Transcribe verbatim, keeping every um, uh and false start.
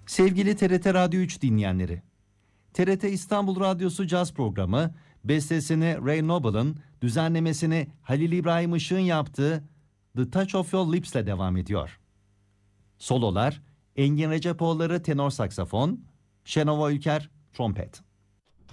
Sevgili T R T Radyo üç dinleyenleri, T R T İstanbul Radyosu Caz Programı, bestesini Ray Noble'ın, düzenlemesini Halil İbrahim Işık'ın yaptığı The Touch of Your Lips ile devam ediyor. Sololar, Engin Recepoğulları tenor saksafon, Şenova Ülker trompet.